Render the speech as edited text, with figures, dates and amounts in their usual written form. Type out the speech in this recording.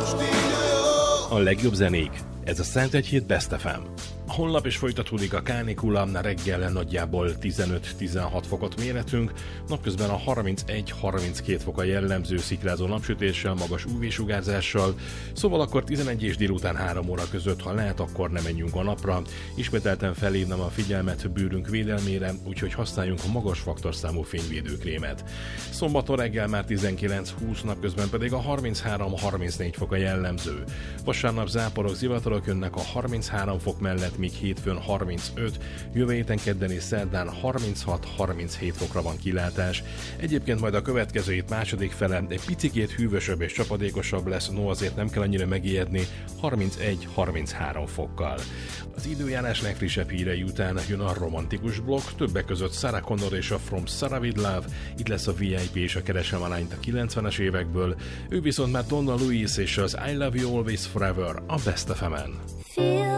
A legjobb zenék. Ez a Szent Hét Best FM. A honlap is folytatódik a kánikula, reggel nagyjából 15-16 fokot mérhetünk, napközben a 31-32 fok a jellemző szikrázó napsütéssel, magas UV-sugárzással, szóval akkor 11 és délután 3 óra között, ha lehet, akkor ne menjünk a napra. Ismételten felhívnám a figyelmet bőrünk védelmére, úgyhogy használjunk a magas faktorszámú fényvédőkrémet. Szombaton reggel már 19-20, napközben pedig a 33-34 fok a jellemző. Vasárnap záporok, zivatarok jönnek a 33 fok mellett, míg hétfőn 35, jövő héten kedden és szerdán 36-37 fokra van kilátás. Egyébként majd a következő hét második fele egy picikét hűvösebb és csapadékosabb lesz, no azért nem kell annyira megijedni, 31-33 fokkal. Az időjárás legfrissebb hírei után jön a romantikus blokk, többek között Sarah Connor és a From Sarah With Love, itt lesz a VIP és a Keresem a lányt a 90-es évekből, ő viszont már Donna Louise és az I Love You Always Forever a Best FM-en.